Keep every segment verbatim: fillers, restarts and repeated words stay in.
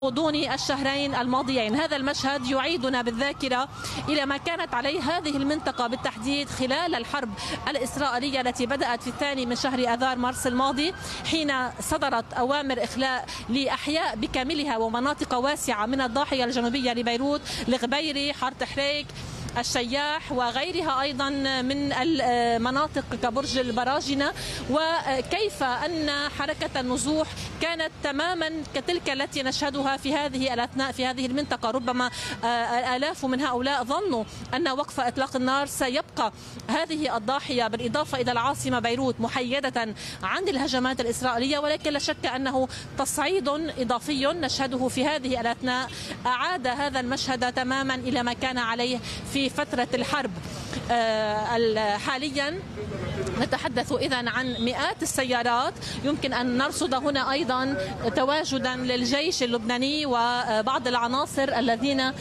غضون الشهرين الماضيين. هذا المشهد يعيدنا بالذاكرة إلى ما كانت عليه هذه المنطقة بالتحديد خلال الحرب الإسرائيلية التي بدأت في الثاني من شهر آذار مارس الماضي، حين صدرت أوامر إخلاء لأحياء بكاملها ومناطق واسعة من الضاحية الجنوبية لبيروت، الغبيري، حارة حريك، الشياح وغيرها أيضا من المناطق كبرج البراجنة، وكيف أن حركة النزوح كانت تماما كتلك التي نشهدها في هذه الأثناء في هذه المنطقة. ربما آلاف من هؤلاء ظنوا أن وقف إطلاق النار سيبقى هذه الضاحية بالإضافة إلى العاصمة بيروت محيدة عن الهجمات الإسرائيلية، ولكن لا شك أنه تصعيد إضافي نشهده في هذه الأثناء أعاد هذا المشهد تماما إلى ما كان عليه في في فترة الحرب. حاليا نتحدث إذن عن مئات السيارات، يمكن أن نرصد هنا أيضا تواجدا للجيش اللبناني وبعض العناصر الذين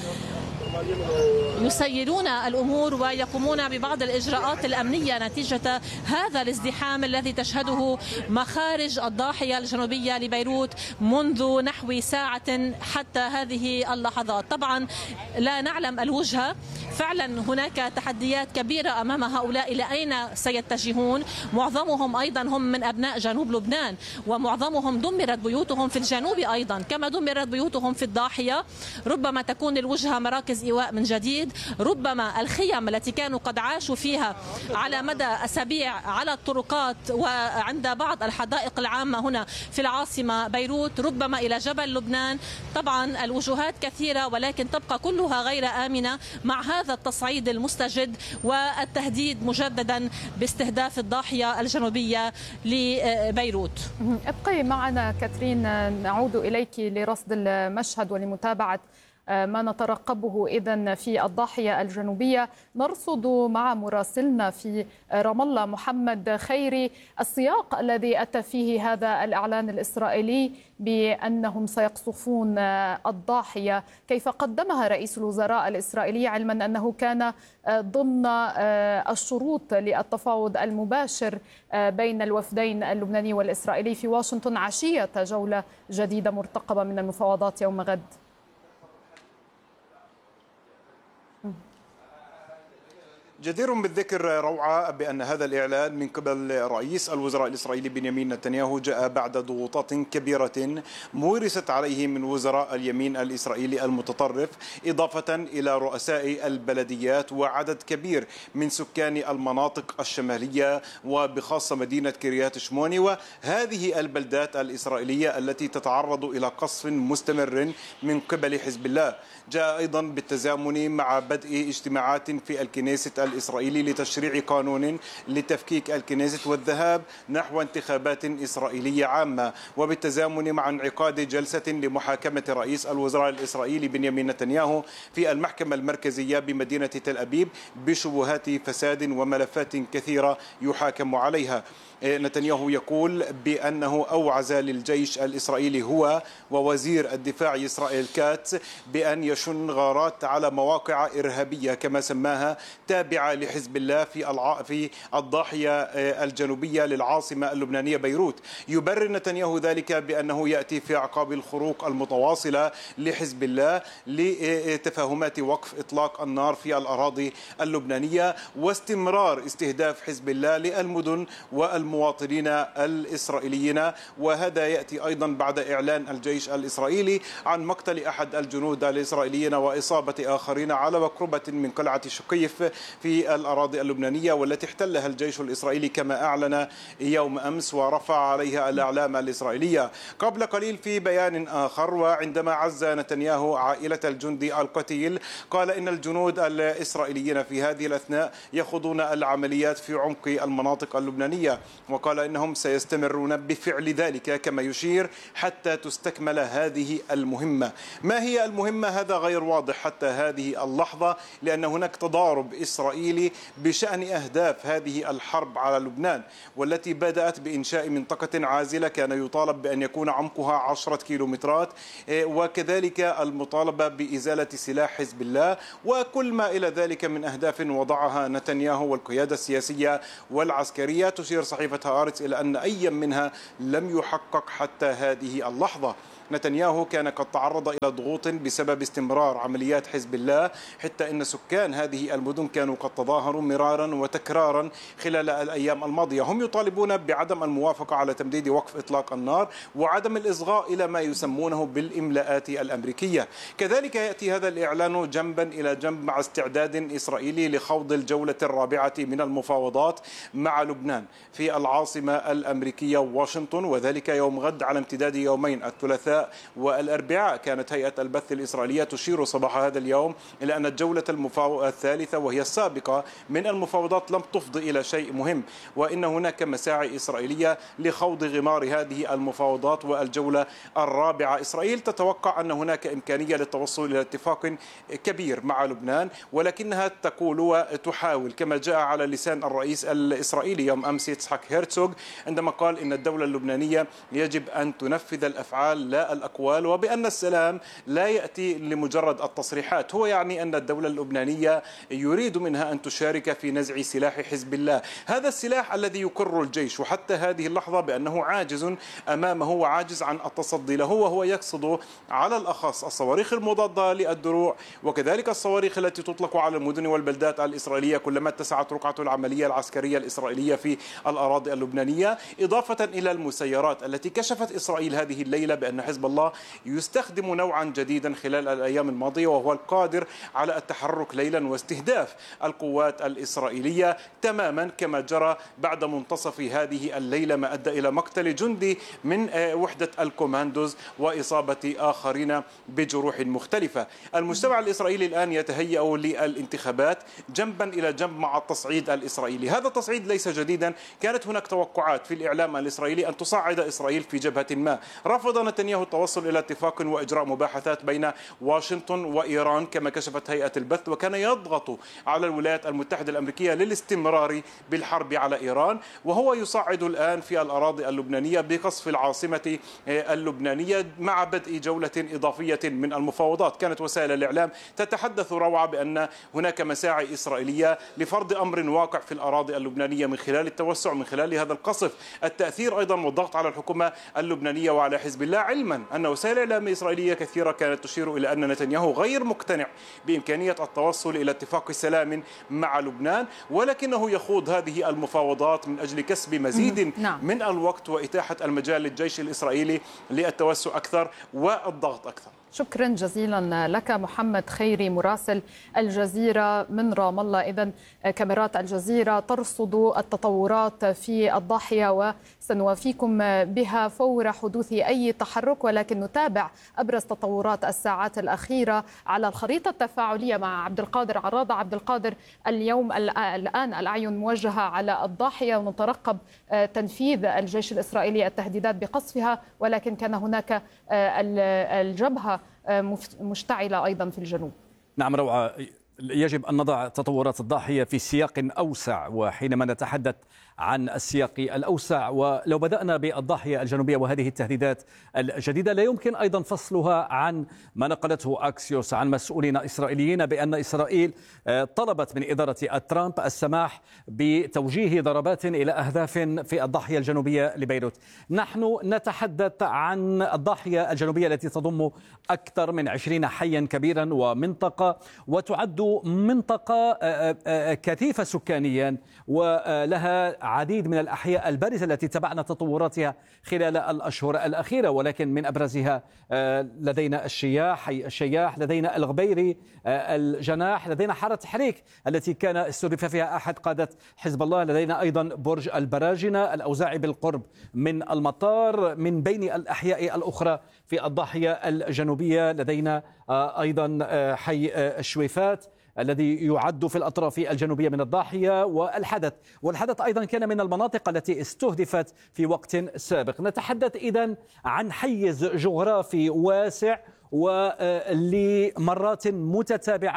يسيرون الأمور ويقومون ببعض الإجراءات الأمنية نتيجة هذا الازدحام الذي تشهده مخارج الضاحية الجنوبية لبيروت منذ نحو ساعة حتى هذه اللحظات. طبعا لا نعلم الوجهة، فعلا هناك تحديات كبيرة أمام هؤلاء، إلى أين سيتجهون؟ معظمهم أيضا هم من أبناء جنوب لبنان، ومعظمهم دمرت بيوتهم في الجنوب أيضا كما دمرت بيوتهم في الضاحية. ربما تكون الوجهة مراكز إيواء من جديد، ربما الخيم التي كانوا قد عاشوا فيها على مدى أسابيع على الطرقات وعند بعض الحدائق العامة هنا في العاصمة بيروت، ربما إلى جبل لبنان. طبعا الوجهات كثيرة ولكن تبقى كلها غير آمنة مع هذا التصعيد المستجد والتهديد مجددا باستهداف الضاحية الجنوبية لبيروت. ابقي معنا كاترين، نعود إليك لرصد المشهد ولمتابعة ما نترقبه إذن في الضاحية الجنوبية. نرصد مع مراسلنا في رام الله محمد خيري السياق الذي أتى فيه هذا الإعلان الإسرائيلي بأنهم سيقصفون الضاحية، كيف قدمها رئيس الوزراء الإسرائيلي علما أنه كان ضمن الشروط للتفاوض المباشر بين الوفدين اللبناني والإسرائيلي في واشنطن عشية جولة جديدة مرتقبة من المفاوضات يوم غد. جدير بالذكر روعة بأن هذا الإعلان من قبل رئيس الوزراء الإسرائيلي بنيامين نتنياهو جاء بعد ضغوطات كبيرة مورست عليه من وزراء اليمين الإسرائيلي المتطرف، إضافة إلى رؤساء البلديات وعدد كبير من سكان المناطق الشمالية وبخاصة مدينة كريات شموني وهذه البلدات الإسرائيلية التي تتعرض إلى قصف مستمر من قبل حزب الله. جاء أيضا بالتزامن مع بدء اجتماعات في الكنيست الإسرائيلي لتشريع قانون لتفكيك الكنيست والذهاب نحو انتخابات إسرائيلية عامة، وبالتزامن مع انعقاد جلسة لمحاكمة رئيس الوزراء الإسرائيلي بنيامين نتنياهو في المحكمة المركزية بمدينة تل أبيب بشبهات فساد وملفات كثيرة يحاكم عليها. نتنياهو يقول بأنه أوعز للجيش الإسرائيلي هو ووزير الدفاع إسرائيل كاتس بأن يشن غارات على مواقع إرهابية كما سماها تابعة لحزب الله في في الضاحية الجنوبية للعاصمة اللبنانية بيروت. يبرر نتنياهو ذلك بأنه يأتي في أعقاب الخروق المتواصلة لحزب الله لتفاهمات وقف إطلاق النار في الأراضي اللبنانية واستمرار استهداف حزب الله للمدن والمدن المواطنين الإسرائيليين. وهذا يأتي أيضا بعد إعلان الجيش الإسرائيلي عن مقتل أحد الجنود الإسرائيليين وإصابة آخرين على مقربة من قلعة شقيف في الأراضي اللبنانية والتي احتلها الجيش الإسرائيلي كما أعلن يوم أمس ورفع عليها الأعلام الإسرائيلية. قبل قليل في بيان آخر وعندما عز نتنياهو عائلة الجندي القتيل قال إن الجنود الإسرائيليين في هذه الأثناء يخوضون العمليات في عمق المناطق اللبنانية، وقال إنهم سيستمرون بفعل ذلك كما يشير حتى تستكمل هذه المهمة. ما هي المهمة؟ هذا غير واضح حتى هذه اللحظة، لأن هناك تضارب إسرائيلي بشأن أهداف هذه الحرب على لبنان، والتي بدأت بإنشاء منطقة عازلة كان يطالب بأن يكون عمقها عشرة كيلومترات، وكذلك المطالبة بإزالة سلاح حزب الله وكل ما إلى ذلك من أهداف وضعها نتنياهو والقيادة السياسية والعسكرية. تشير صحيفة هآرتس إلى أن أي منها لم يحقق حتى هذه اللحظة. نتنياهو كان قد تعرض إلى ضغوط بسبب استمرار عمليات حزب الله، حتى أن سكان هذه المدن كانوا قد تظاهروا مرارا وتكرارا خلال الأيام الماضية. هم يطالبون بعدم الموافقة على تمديد وقف إطلاق النار وعدم الإصغاء إلى ما يسمونه بالإملاءات الأمريكية. كذلك يأتي هذا الإعلان جنبا إلى جنب مع استعداد إسرائيلي لخوض الجولة الرابعة من المفاوضات مع لبنان في العاصمة الأمريكية واشنطن، وذلك يوم غد على امتداد يومين الثلاثاء والأربعاء. كانت هيئة البث الإسرائيلية تشير صباح هذا اليوم إلى أن الجولة المفاوضة الثالثة وهي السابقة من المفاوضات لم تفضي إلى شيء مهم، وإن هناك مساعي إسرائيلية لخوض غمار هذه المفاوضات والجولة الرابعة. إسرائيل تتوقع أن هناك إمكانية للتوصل إلى اتفاق كبير مع لبنان، ولكنها تقول وتحاول كما جاء على لسان الرئيس الإسرائيلي يوم أمس يتسحق هيرتسوغ عندما قال إن الدولة اللبنانية يجب أن تنفذ الأفعال لا الأقوال، وبأن السلام لا يأتي لمجرد التصريحات. هو يعني أن الدولة اللبنانية يريد منها أن تشارك في نزع سلاح حزب الله، هذا السلاح الذي يقر الجيش وحتى هذه اللحظة بأنه عاجز أمامه وعاجز عن التصدي له، وهو يقصد على الأخص الصواريخ المضادة للدروع وكذلك الصواريخ التي تطلق على المدن والبلدات الإسرائيلية كلما اتسعت رقعة العملية العسكرية الإسرائيلية في الأراضي اللبنانية، إضافة إلى المسيرات التي كشفت إسرائيل هذه الليلة بأن حزب الله يستخدم نوعا جديدا خلال الأيام الماضية، وهو القادر على التحرك ليلا واستهداف القوات الإسرائيلية تماما كما جرى بعد منتصف هذه الليلة، ما أدى إلى مقتل جندي من وحدة الكوماندوز وإصابة آخرين بجروح مختلفة. المجتمع الإسرائيلي الآن يتهيأ للانتخابات جنبا إلى جنب مع التصعيد الإسرائيلي. هذا التصعيد ليس جديدا، كانت هناك توقعات في الإعلام الإسرائيلي أن تصعد إسرائيل في جبهة ما. رفض نتنياهو التوصل إلى اتفاق وإجراء مباحثات بين واشنطن وإيران كما كشفت هيئة البث، وكان يضغط على الولايات المتحدة الأمريكية للاستمرار بالحرب على إيران، وهو يصعد الآن في الأراضي اللبنانية بقصف العاصمة اللبنانية مع بدء جولة إضافية من المفاوضات. كانت وسائل الإعلام تتحدث روعة بأن هناك مساعي إسرائيلية لفرض أمر واقع في الأراضي اللبنانية من خلال التوسع من خلال هذا القصف، التأثير أيضا والضغط على الحكومة اللبنانية وعلى حزب الله، علما أن وسائل الإعلام الإسرائيلية كثيرة كانت تشير إلى أن نتنياهو غير مقتنع بإمكانية التوصل إلى اتفاق سلام مع لبنان، ولكنه يخوض هذه المفاوضات من أجل كسب مزيد نعم. من الوقت وإتاحة المجال للجيش الإسرائيلي للتوسع أكثر والضغط أكثر. شكرا جزيلا لك محمد خيري مراسل الجزيرة من رام الله. إذن كاميرات الجزيرة ترصد التطورات في الضاحية وسنوافيكم بها فور حدوث أي تحرك، ولكن نتابع أبرز تطورات الساعات الأخيرة على الخريطة التفاعلية مع عبد القادر عراضة. عبد القادر، اليوم الآن الأعين موجهة على الضاحية ونترقب تنفيذ الجيش الإسرائيلي التهديدات بقصفها، ولكن كان هناك الجبهة مشتعلة أيضا في الجنوب. نعم روعة، يجب أن نضع تطورات الضاحية في سياق أوسع، وحينما نتحدث عن السياق الأوسع ولو بدأنا بالضاحية الجنوبية وهذه التهديدات الجديدة لا يمكن أيضا فصلها عن ما نقلته أكسيوس عن مسؤولين إسرائيليين بأن إسرائيل طلبت من إدارة ترامب السماح بتوجيه ضربات إلى أهداف في الضاحية الجنوبية لبيروت. نحن نتحدث عن الضاحية الجنوبية التي تضم أكثر من عشرين حيا كبيرا ومنطقة وتعد منطقة كثيفة سكانيا ولها عديد من الأحياء البارزة التي تبعنا تطوراتها خلال الأشهر الأخيرة، ولكن من أبرزها لدينا الشياح حي الشياح، لدينا الغبيري، الجناح، لدينا حارة حريك التي كان استهدف فيها أحد قادة حزب الله، لدينا أيضا برج البراجنة، الأوزاعي بالقرب من المطار، من بين الأحياء الأخرى في الضاحية الجنوبية لدينا أيضا حي الشويفات الذي يعد في الأطراف الجنوبية من الضاحية، والحدث والحدث أيضا كان من المناطق التي استهدفت في وقت سابق. نتحدث إذن عن حيز جغرافي واسع ولمرات متتابعة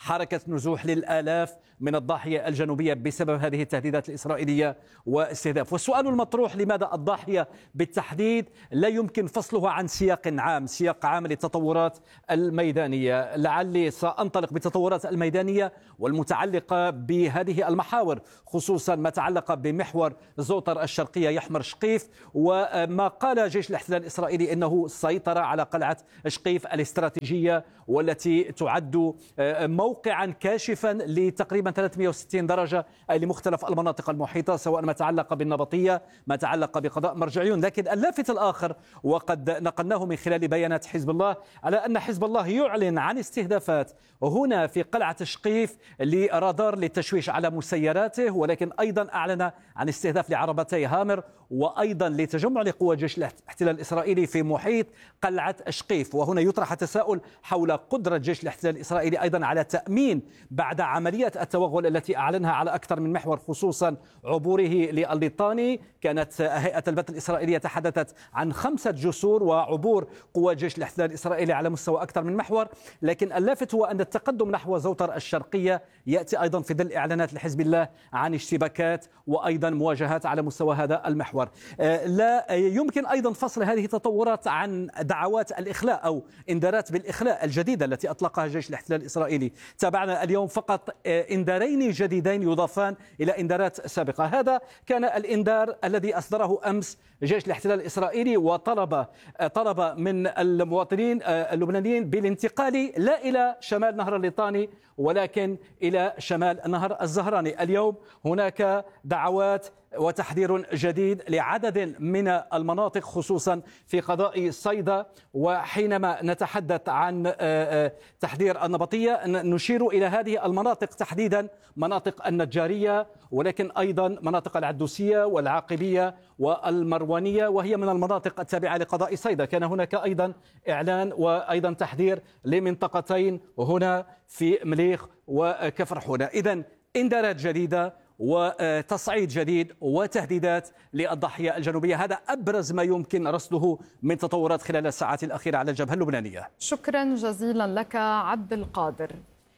حركة نزوح للآلاف من الضاحية الجنوبية بسبب هذه التهديدات الإسرائيلية واستهداف. والسؤال المطروح: لماذا الضاحية بالتحديد؟ لا يمكن فصلها عن سياق عام، سياق عام للتطورات الميدانية. لعلي سأنطلق بالتطورات الميدانية والمتعلقة بهذه المحاور، خصوصا ما تعلق بمحور زوطر الشرقية يحمر شقيف، وما قال جيش الاحتلال الإسرائيلي إنه سيطر على قلعة شقيف الاستراتيجية، والتي تعد موقعا كاشفا لتقريبا ثلاثمئة وستين درجة أي لمختلف المناطق المحيطة، سواء ما تعلق بالنبطية، ما تعلق بقضاء مرجعيون. لكن اللافت الآخر، وقد نقلناه من خلال بيانات حزب الله، على أن حزب الله يعلن عن استهدافات هنا في قلعة شقيف لرادار للتشويش على مسيراته، ولكن أيضا أعلن عن استهداف لعربتي هامر، وأيضا لتجمع لقوى جيش الاحتلال الإسرائيلي في محيط قلعة شقيف. وهنا يطرح تساؤل حول قدرة جيش الاحتلال الإسرائيلي أيضا على تأمين بعد عملية التوغل التي أعلنها على أكثر من محور، خصوصا عبوره لليطاني. كانت هيئة البث الإسرائيلية تحدثت عن خمسة جسور وعبور قوى جيش الاحتلال الإسرائيلي على مستوى أكثر من محور. لكن اللافت هو أن التقدم نحو زوطر الشرقية يأتي أيضا في ظل إعلانات لحزب الله عن اشتباكات وأيضا مواجهات على مستوى هذا المحور. لا يمكن أيضا فصل هذه التطورات عن دعوات الإخلاء أو إنذارات بالإخلاء الجديدة التي أطلقها جيش الاحتلال الإسرائيلي. تابعنا اليوم فقط إنذارين جديدين يضافان إلى إنذارات سابقة. هذا كان الإنذار الذي أصدره أمس جيش الاحتلال الإسرائيلي، وطلب طلب من المواطنين اللبنانيين بالانتقال لا إلى شمال نهر الليطاني ولكن إلى شمال نهر الزهراني. اليوم هناك دعوات وتحذير جديد لعدد من المناطق، خصوصا في قضاء صيدا. وحينما نتحدث عن تحذير النبطية نشير إلى هذه المناطق تحديدا، مناطق النجارية، ولكن أيضا مناطق العدوسية والعاقبية والمروانية، وهي من المناطق التابعة لقضاء صيدا. كان هناك أيضا إعلان وأيضا تحذير لمنطقتين هنا في مليخ وكفر حونة. إذن إنذارات جديدة وتصعيد جديد وتهديدات للضاحية الجنوبية. هذا أبرز ما يمكن رصده من تطورات خلال الساعات الأخيرة على الجبهة اللبنانية. شكرا جزيلا لك عبد القادر.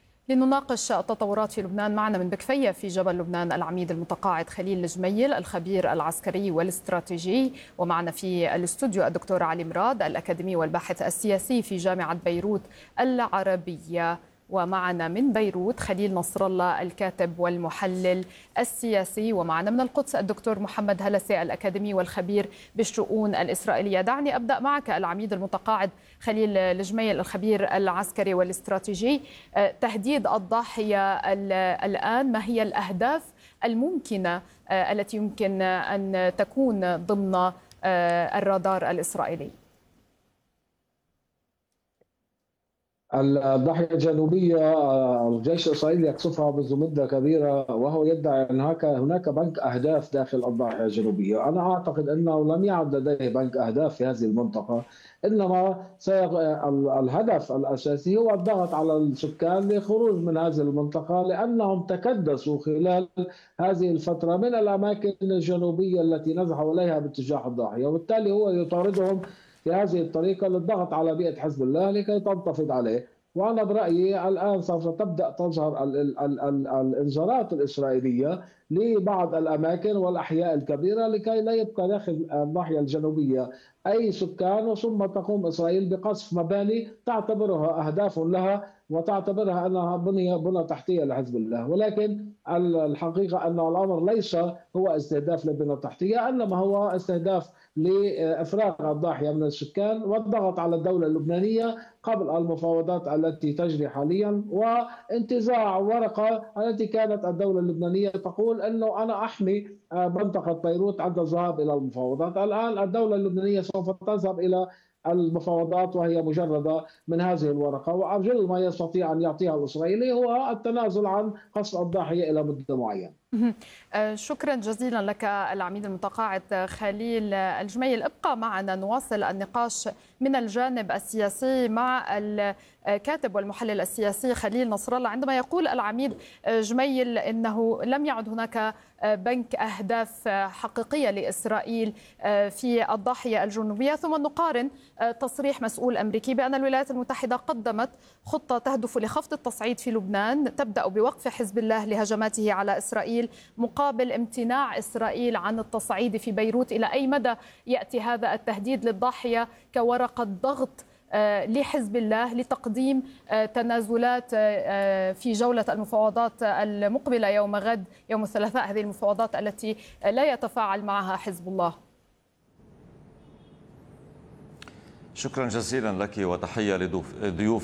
لنناقش التطورات في لبنان معنا من بكفية في جبل لبنان العميد المتقاعد خليل الجميل الخبير العسكري والاستراتيجي، ومعنا في الاستوديو الدكتور علي مراد الأكاديمي والباحث السياسي في جامعة بيروت العربية، ومعنا من بيروت خليل نصر الله الكاتب والمحلل السياسي، ومعنا من القدس الدكتور محمد هلسي الأكاديمي والخبير بالشؤون الإسرائيلية. دعني أبدأ معك العميد المتقاعد خليل الجميل الخبير العسكري والاستراتيجي. تهديد الضاحية الآن، ما هي الأهداف الممكنة التي يمكن أن تكون ضمن الرادار الإسرائيلي؟ الضاحية الجنوبية الجيش الإسرائيلي يقصفها منذ مدة كبيرة، وهو يدعي أن هناك بنك أهداف داخل الضاحية الجنوبية. أنا أعتقد أنه لم يعد لديه بنك أهداف في هذه المنطقة، إنما الهدف الأساسي هو الضغط على السكان للخروج من هذه المنطقة، لأنهم تكدسوا خلال هذه الفترة من الأماكن الجنوبية التي نزحوا إليها باتجاه الضاحية، وبالتالي هو يطاردهم في هذه الطريقة للضغط على بيئة حزب الله لكي تنتفض عليه. وأنا برأيي الآن سوف تبدأ تظهر الإنذارات الإسرائيلية لبعض الأماكن والأحياء الكبيرة لكي لا يبقى داخل الضاحية الجنوبية أي سكان، ثم تقوم إسرائيل بقصف مباني تعتبرها أهداف لها وتعتبرها أنها بنية بنى تحتية لحزب الله. ولكن الحقيقة أن الأمر ليس هو استهداف للبنى التحتية، إنما هو استهداف لإفراغ الضاحية من السكان والضغط على الدولة اللبنانية قبل المفاوضات التي تجري حاليا، وانتزاع ورقة التي كانت الدولة اللبنانية تقول أنه أنا أحمي منطقة بيروت عند الذهاب إلى المفاوضات. الآن الدولة اللبنانية سوف تذهب إلى المفاوضات وهي مجردة من هذه الورقة، وأجل ما يستطيع أن يعطيها الإسرائيلي هو التنازل عن قصف الضاحية إلى مدة معينة. شكرا جزيلا لك العميد المتقاعد خليل الجميل. ابقى معنا نواصل النقاش من الجانب السياسي مع الكاتب والمحلل السياسي خليل نصر الله. عندما يقول العميد جميل انه لم يعد هناك بنك اهداف حقيقيه لاسرائيل في الضاحيه الجنوبيه، ثم نقارن تصريح مسؤول امريكي بان الولايات المتحده قدمت خطه تهدف لخفض التصعيد في لبنان تبدا بوقف حزب الله لهجماته على اسرائيل مقابل امتناع إسرائيل عن التصعيد في بيروت. إلى أي مدى يأتي هذا التهديد للضاحية كورقة ضغط لحزب الله لتقديم تنازلات في جولة المفاوضات المقبلة يوم غد يوم الثلاثاء، هذه المفاوضات التي لا يتفاعل معها حزب الله؟ شكرا جزيلا لك وتحية لضيوف